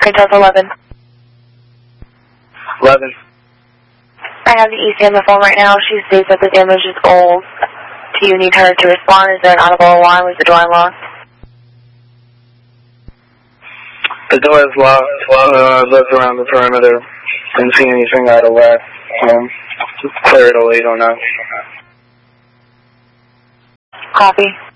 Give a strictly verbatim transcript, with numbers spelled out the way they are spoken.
Delta eleven. eleven. I have the E C on the phone right now. She states that the damage is old. Do you need her to respond? Is there an audible alarm? Is the door unlocked? The door is locked. Uh, looked around the perimeter. Didn't see anything out of whack. Um, clear it away, don't know. Copy.